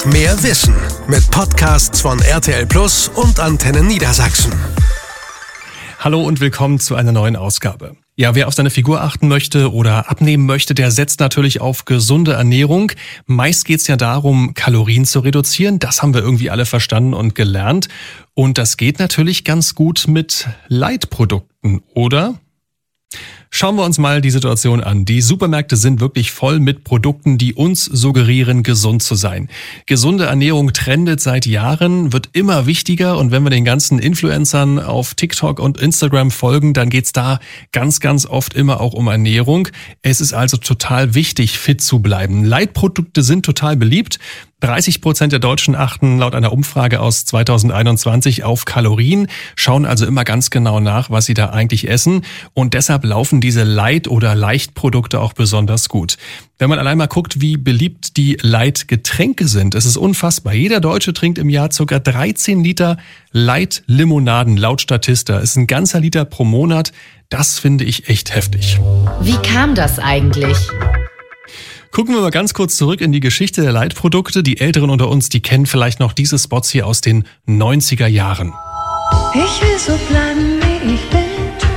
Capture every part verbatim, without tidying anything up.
mehr Wissen mit Podcasts von R T L Plus und Antenne Niedersachsen. Hallo und willkommen zu einer neuen Ausgabe. Ja, wer auf seine Figur achten möchte oder abnehmen möchte, der setzt natürlich auf gesunde Ernährung. Meist geht's ja darum, Kalorien zu reduzieren. Das haben wir irgendwie alle verstanden und gelernt. Und das geht natürlich ganz gut mit Leitprodukten, oder? Schauen wir uns mal die Situation an. Die Supermärkte sind wirklich voll mit Produkten, die uns suggerieren, gesund zu sein. Gesunde Ernährung trendet seit Jahren, wird immer wichtiger und wenn wir den ganzen Influencern auf TikTok und Instagram folgen, dann geht's da ganz, ganz oft immer auch um Ernährung. Es ist also total wichtig, fit zu bleiben. Leitprodukte sind total beliebt. dreißig Prozent der Deutschen achten laut einer Umfrage aus zweitausendeinundzwanzig auf Kalorien, schauen also immer ganz genau nach, was sie da eigentlich essen und deshalb laufen diese Leit- oder Leichtprodukte auch besonders gut. Wenn man allein mal guckt, wie beliebt die Leitgetränke sind, es ist unfassbar. Jeder Deutsche trinkt im Jahr ca. dreizehn Liter Leitlimonaden laut Statista. Es ist ein ganzer Liter pro Monat. Das finde ich echt heftig. Wie kam das eigentlich? Gucken wir mal ganz kurz zurück in die Geschichte der Leitprodukte. Die Älteren unter uns, die kennen vielleicht noch diese Spots hier aus den neunziger Jahren. Ich will so bleiben, wie ich bin.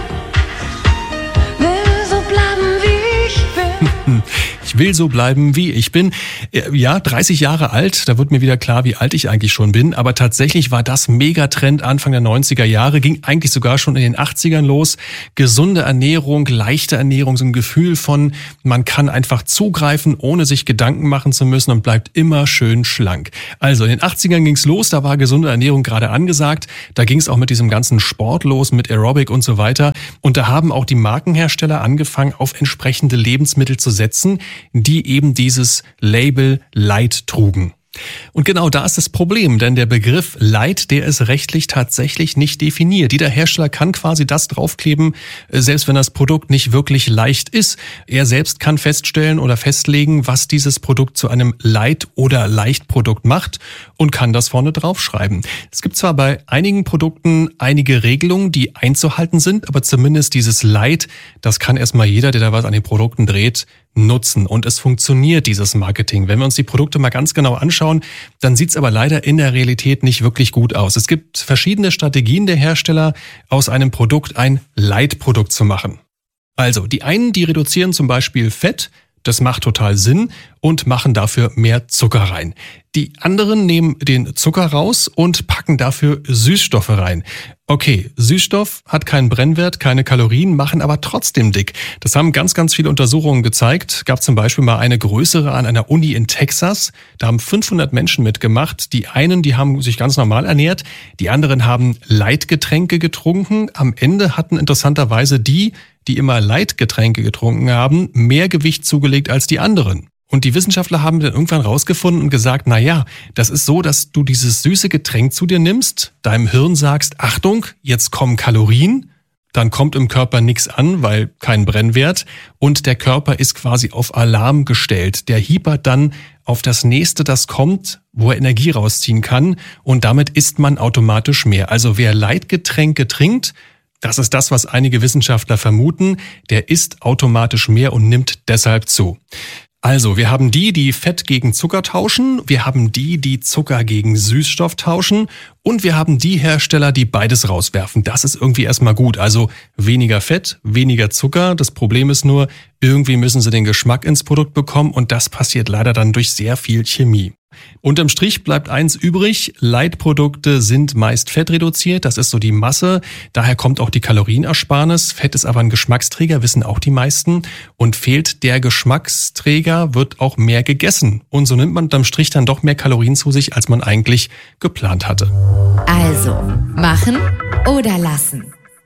Will so bleiben, wie ich bin. Ich will so bleiben, wie ich bin. Ja, dreißig Jahre alt, da wird mir wieder klar, wie alt ich eigentlich schon bin. Aber tatsächlich war das Megatrend Anfang der neunziger Jahre, ging eigentlich sogar schon in den achtzigern los. Gesunde Ernährung, leichte Ernährung, so ein Gefühl von, man kann einfach zugreifen, ohne sich Gedanken machen zu müssen und bleibt immer schön schlank. Also in den achtzigern ging's los, da war gesunde Ernährung gerade angesagt. Da ging's auch mit diesem ganzen Sport los, mit Aerobic und so weiter. Und da haben auch die Markenhersteller angefangen, auf entsprechende Lebensmittel zu setzen, die eben dieses Label Light trugen. Und genau da ist das Problem, denn der Begriff Light, der ist rechtlich tatsächlich nicht definiert. Jeder Hersteller kann quasi das draufkleben, selbst wenn das Produkt nicht wirklich leicht ist. Er selbst kann feststellen oder festlegen, was dieses Produkt zu einem Light- oder Leichtprodukt macht und kann das vorne draufschreiben. Es gibt zwar bei einigen Produkten einige Regelungen, die einzuhalten sind, aber zumindest dieses Light, das kann erstmal jeder, der da was an den Produkten dreht, nutzen. Und es funktioniert, dieses Marketing. Wenn wir uns die Produkte mal ganz genau anschauen, dann sieht es aber leider in der Realität nicht wirklich gut aus. Es gibt verschiedene Strategien der Hersteller, aus einem Produkt ein Leitprodukt zu machen. Also, die einen, die reduzieren zum Beispiel Fett, das macht total Sinn und machen dafür mehr Zucker rein. Die anderen nehmen den Zucker raus und packen dafür Süßstoffe rein. Okay, Süßstoff hat keinen Brennwert, keine Kalorien, machen aber trotzdem dick. Das haben ganz, ganz viele Untersuchungen gezeigt. Gab zum Beispiel mal eine größere an einer Uni in Texas. Da haben fünfhundert Menschen mitgemacht. Die einen, die haben sich ganz normal ernährt. Die anderen haben Leitgetränke getrunken. Am Ende hatten interessanterweise die, die immer Leitgetränke getrunken haben, mehr Gewicht zugelegt als die anderen. Und die Wissenschaftler haben dann irgendwann rausgefunden und gesagt, na ja, das ist so, dass du dieses süße Getränk zu dir nimmst, deinem Hirn sagst, Achtung, jetzt kommen Kalorien, dann kommt im Körper nichts an, weil kein Brennwert und der Körper ist quasi auf Alarm gestellt. Der hiepert dann auf das nächste, das kommt, wo er Energie rausziehen kann und damit isst man automatisch mehr. Also wer Leitgetränke trinkt, das ist das, was einige Wissenschaftler vermuten, der isst automatisch mehr und nimmt deshalb zu. Also, wir haben die, die Fett gegen Zucker tauschen, wir haben die, die Zucker gegen Süßstoff tauschen und wir haben die Hersteller, die beides rauswerfen. Das ist irgendwie erstmal gut. Also weniger Fett, weniger Zucker. Das Problem ist nur, irgendwie müssen sie den Geschmack ins Produkt bekommen und das passiert leider dann durch sehr viel Chemie. Unterm Strich bleibt eins übrig, Leitprodukte sind meist fettreduziert, das ist so die Masse, daher kommt auch die Kalorienersparnis. Fett ist aber ein Geschmacksträger, wissen auch die meisten und fehlt der Geschmacksträger, wird auch mehr gegessen und so nimmt man unterm Strich dann doch mehr Kalorien zu sich, als man eigentlich geplant hatte. Also, machen oder lassen?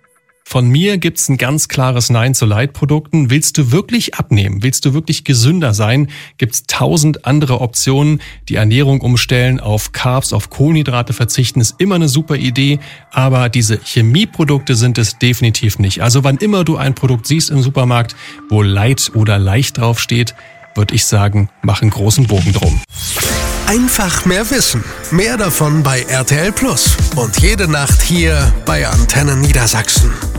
Von mir gibt's ein ganz klares Nein zu Leitprodukten. Willst du wirklich abnehmen? Willst du wirklich gesünder sein? Gibt's tausend andere Optionen. Die Ernährung umstellen, auf Carbs, auf Kohlenhydrate verzichten, ist immer eine super Idee. Aber diese Chemieprodukte sind es definitiv nicht. Also wann immer du ein Produkt siehst im Supermarkt, wo Light oder leicht draufsteht, würde ich sagen, mach einen großen Bogen drum. Einfach mehr Wissen. Mehr davon bei R T L Plus. Und jede Nacht hier bei Antenne Niedersachsen.